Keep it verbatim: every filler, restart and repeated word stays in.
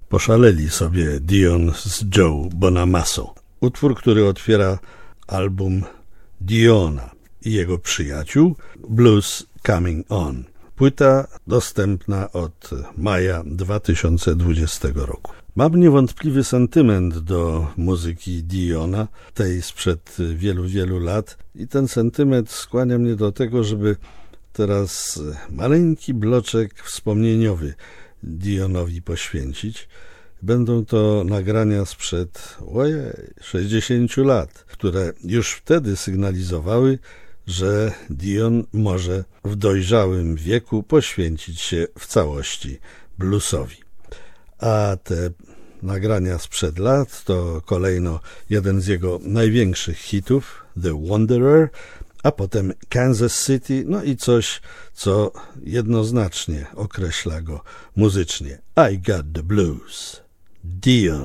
poszaleli sobie Dion z Joe Bonamassa. Utwór, który otwiera album Diona i jego przyjaciół, Blues Coming On. Płyta dostępna od maja dwa tysiące dwudziestego roku. Mam niewątpliwy sentyment do muzyki Diona, tej sprzed wielu, wielu lat, i ten sentyment skłania mnie do tego, żeby teraz maleńki bloczek wspomnieniowy Dionowi poświęcić. Będą to nagrania sprzed ojej, sześćdziesięciu lat, które już wtedy sygnalizowały, że Dion może w dojrzałym wieku poświęcić się w całości bluesowi. A te nagrania sprzed lat to kolejno jeden z jego największych hitów, The Wanderer, a potem Kansas City, no i coś, co jednoznacznie określa go muzycznie. I Got the Blues. Dion.